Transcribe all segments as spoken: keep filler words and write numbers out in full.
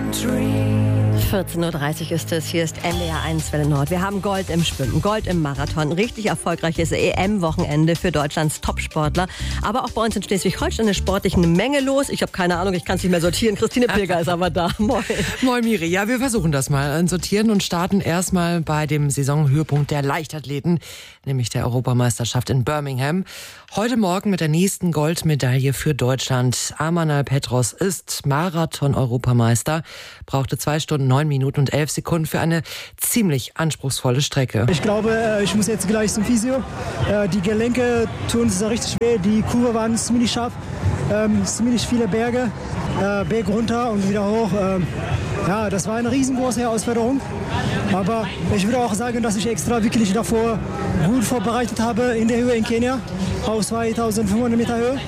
vierzehn Uhr dreißig ist es, hier ist N D R eins Welle Nord. Wir haben Gold im Schwimmen, Gold im Marathon, richtig erfolgreiches E M-Wochenende für Deutschlands Topsportler. Aber auch bei uns in Schleswig-Holstein ist sportlich eine Menge los. Ich habe keine Ahnung, ich kann es nicht mehr sortieren. Christine Pilger ist aber da. Moin. Moin Miri, ja, wir versuchen das mal sortieren und starten erstmal bei dem Saisonhöhepunkt der Leichtathleten, nämlich der Europameisterschaft in Birmingham. Heute Morgen mit der nächsten Goldmedaille für Deutschland. Amanal Petros ist Marathon-Europameister, brauchte zwei Stunden, neun Minuten und elf Sekunden für eine ziemlich anspruchsvolle Strecke. Ich glaube, ich muss jetzt gleich zum Physio. Die Gelenke tun es richtig weh, die Kurve waren ziemlich scharf, ziemlich viele Berge, Berg runter und wieder hoch. Ja, das war eine riesengroße Herausforderung. Aber ich würde auch sagen, dass ich extra wirklich davor gut vorbereitet habe in der Höhe in Kenia, auf zweitausendfünfhundert Meter Höhe.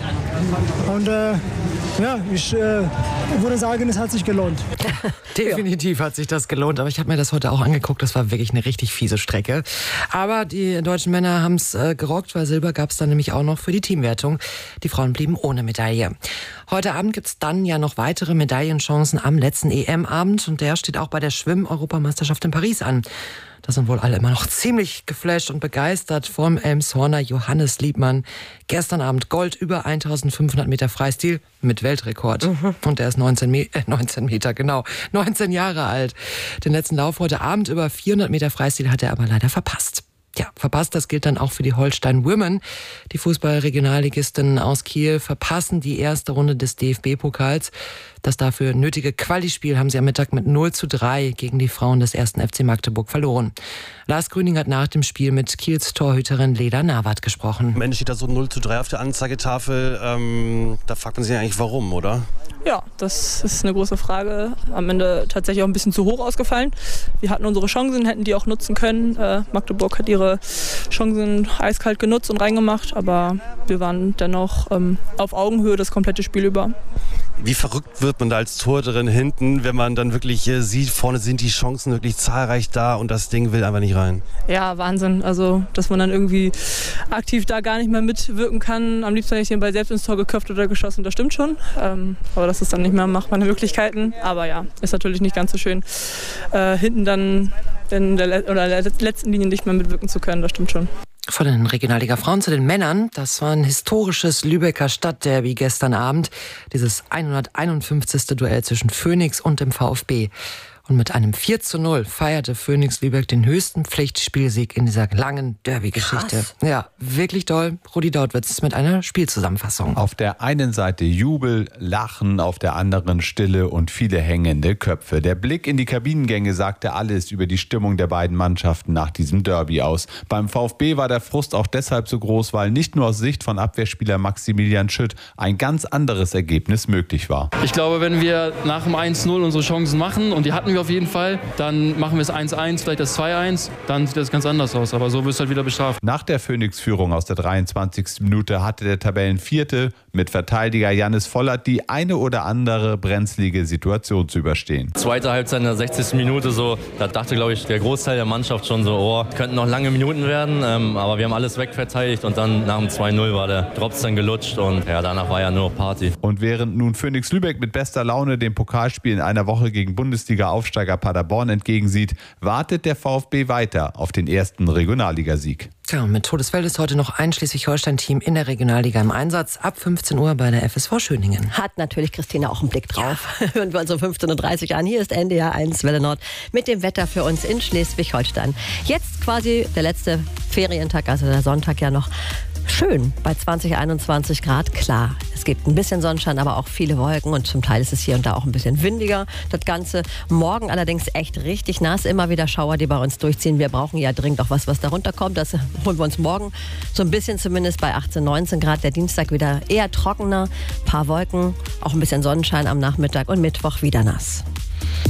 Und äh, ja, ich äh, würde sagen, es hat sich gelohnt. Definitiv hat sich das gelohnt, aber ich habe mir das heute auch angeguckt, das war wirklich eine richtig fiese Strecke. Aber die deutschen Männer haben es äh, gerockt, weil Silber gab es dann nämlich auch noch für die Teamwertung. Die Frauen blieben ohne Medaille. Heute Abend gibt es dann ja noch weitere Medaillenchancen am letzten E M-Abend und der steht auch bei der Schwimm-Europameisterschaft in Paris an. Da sind wohl alle immer noch ziemlich geflasht und begeistert vom Elmshorner Johannes Liebmann. Gestern Abend Gold über eintausendfünfhundert Meter Freistil mit Weltrekord. Mhm. Und der ist neunzehn, Me- äh, neunzehn Meter, genau, neunzehn Jahre alt. Den letzten Lauf heute Abend über vierhundert Meter Freistil hat er aber leider verpasst. Ja, verpasst, das gilt dann auch für die Holstein Women. Die Fußball-Regionalligisten aus Kiel verpassen die erste Runde des D F B-Pokals. Das dafür nötige Quali-Spiel haben sie am Mittag mit null zu drei gegen die Frauen des ersten F C Magdeburg verloren. Lars Grüning hat nach dem Spiel mit Kiels Torhüterin Leda Nawat gesprochen. Am Ende steht da so null zu drei auf der Anzeigetafel. Ähm, da fragt man sich eigentlich, warum, oder? Ja, das ist eine große Frage. Am Ende tatsächlich auch ein bisschen zu hoch ausgefallen. Wir hatten unsere Chancen, hätten die auch nutzen können. Äh, Magdeburg hat ihre Chancen eiskalt genutzt und reingemacht, aber wir waren dennoch ähm, auf Augenhöhe das komplette Spiel über. Wie verrückt wird man da als Torhüterin hinten, wenn man dann wirklich äh, sieht, vorne sind die Chancen wirklich zahlreich da und das Ding will einfach nicht rein? Ja, Wahnsinn. Also, dass man dann irgendwie aktiv da gar nicht mehr mitwirken kann. Am liebsten hätte ich den Ball selbst ins Tor geköpft oder geschossen, das stimmt schon. Ähm, aber das ist dann nicht mehr machbare Möglichkeiten. Aber ja, ist natürlich nicht ganz so schön, äh, hinten dann in der, oder der letzten Linie nicht mehr mitwirken zu können, das stimmt schon. Von den Regionalliga-Frauen zu den Männern. Das war ein historisches Lübecker Stadtderby gestern Abend. Dieses hunderteinundfünfzigste Duell zwischen Phoenix und dem VfB. Und mit einem vier zu null feierte Phoenix Lübeck den höchsten Pflichtspielsieg in dieser langen Derby-Geschichte. Krass. Ja, wirklich toll. Rudi Dautwitz mit einer Spielzusammenfassung. Auf der einen Seite Jubel, Lachen, auf der anderen Stille und viele hängende Köpfe. Der Blick in die Kabinengänge sagte alles über die Stimmung der beiden Mannschaften nach diesem Derby aus. Beim VfB war der Frust auch deshalb so groß, weil nicht nur aus Sicht von Abwehrspieler Maximilian Schütt ein ganz anderes Ergebnis möglich war. Ich glaube, wenn wir nach dem eins null unsere Chancen machen, und die hatten wir auf jeden Fall, dann machen wir es eins eins, vielleicht das zwei eins, dann sieht das ganz anders aus. Aber so wirst du halt wieder bestraft. Nach der Phoenix-Führung aus der dreiundzwanzigsten Minute hatte der Tabellenvierte mit Verteidiger Jannis Vollert die eine oder andere brenzlige Situation zu überstehen. Zweite Halbzeit in der sechzigsten Minute, so, da dachte, glaube ich, der Großteil der Mannschaft schon so, oh, könnten noch lange Minuten werden, ähm, aber wir haben alles wegverteidigt und dann nach dem zwei null war der Drops dann gelutscht und ja, danach war ja nur noch Party. Und während nun Phoenix Lübeck mit bester Laune dem Pokalspiel in einer Woche gegen Bundesliga-Aufsteiger Paderborn entgegensieht, wartet der VfB weiter auf den ersten Regionalligasieg. Ja, und mit Todesfeld ist heute noch ein Schleswig-Holstein-Team in der Regionalliga im Einsatz. Ab fünfzehn Uhr bei der F S V Schöningen. Hat natürlich Christina auch einen Blick drauf. Ja. Hören wir uns um fünfzehn Uhr dreißig an. Hier ist N D R eins Welle Nord mit dem Wetter für uns in Schleswig-Holstein. Jetzt quasi der letzte Ferientag, also der Sonntag ja noch. Schön bei zwanzig, einundzwanzig Grad, klar. Es gibt ein bisschen Sonnenschein, aber auch viele Wolken und zum Teil ist es hier und da auch ein bisschen windiger. Das Ganze morgen allerdings echt richtig nass. Immer wieder Schauer, die bei uns durchziehen. Wir brauchen ja dringend auch was, was da runterkommt. Das holen wir uns morgen so ein bisschen zumindest bei achtzehn, neunzehn Grad. Der Dienstag wieder eher trockener, paar Wolken, auch ein bisschen Sonnenschein am Nachmittag und Mittwoch wieder nass.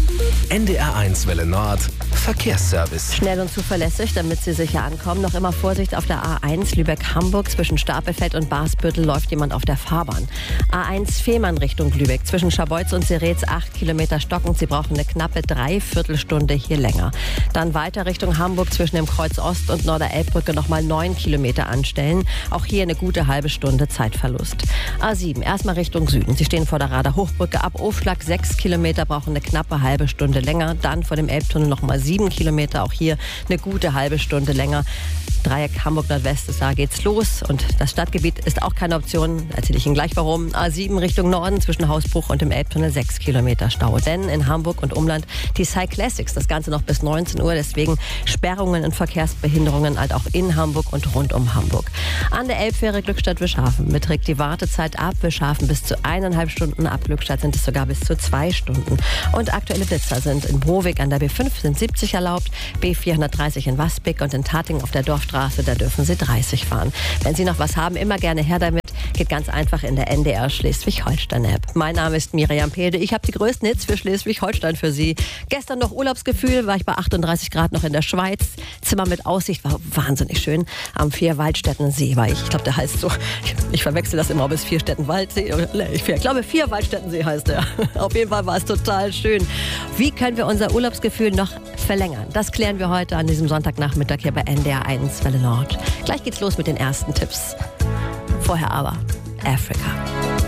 N D R eins Welle Nord Verkehrsservice. Schnell und zuverlässig, damit Sie sicher ankommen. Noch immer Vorsicht auf der A eins Lübeck-Hamburg. Zwischen Stapelfeld und Barsbüttel läuft jemand auf der Fahrbahn. A eins Fehmarn Richtung Lübeck. Zwischen Scharbeutz und Seretz acht Kilometer stockend. Sie brauchen eine knappe Dreiviertelstunde hier länger. Dann weiter Richtung Hamburg zwischen dem Kreuz Ost und Norderelbbrücke nochmal neun Kilometer anstellen. Auch hier eine gute halbe Stunde Zeitverlust. A sieben erstmal Richtung Süden. Sie stehen vor der Rader Hochbrücke ab Aufschlag sechs Kilometer, brauchen eine knappe halbe Stunde länger. Dann vor dem Elbtunnel nochmal sieben Kilometer, auch hier eine gute halbe Stunde länger. Dreieck Hamburg Nordwest, da geht's los und das Stadtgebiet ist auch keine Option. Erzähle ich Ihnen gleich warum. A sieben Richtung Norden zwischen Hausbruch und dem Elbtunnel sechs Kilometer Stau. Denn in Hamburg und Umland die Cyclassics, das Ganze noch bis neunzehn Uhr, deswegen Sperrungen und Verkehrsbehinderungen halt auch in Hamburg und rund um Hamburg. An der Elbfähre Glückstadt-Wischhafen beträgt die Wartezeit ab Wischhafen bis zu eineinhalb Stunden, ab Glückstadt sind es sogar bis zu zwei Stunden. Und aktuelle Blitzer sind in Browig an der B fünf sind siebzig erlaubt, B vierhundertdreißig in Waspik und in Tating auf der Dorfstraße, da dürfen Sie dreißig fahren. Wenn Sie noch was haben, immer gerne her damit. Geht ganz einfach in der N D R Schleswig-Holstein-App. Mein Name ist Miriam Pede. Ich habe die größten Hits für Schleswig-Holstein für Sie. Gestern noch Urlaubsgefühl, war ich bei achtunddreißig Grad noch in der Schweiz. Zimmer mit Aussicht, war wahnsinnig schön. Am Vierwaldstätten-See war ich. Ich glaube, der heißt so. Ich, ich verwechsel das immer, ob es Vierstätten-Waldsee oder ich glaube, Vierwaldstätten-See heißt der. Auf jeden Fall war es total schön. Wie können wir unser Urlaubsgefühl noch verlängern? Das klären wir heute an diesem Sonntagnachmittag hier bei N D R eins Welle Nord. Gleich geht's los mit den ersten Tipps. Vorher aber Afrika.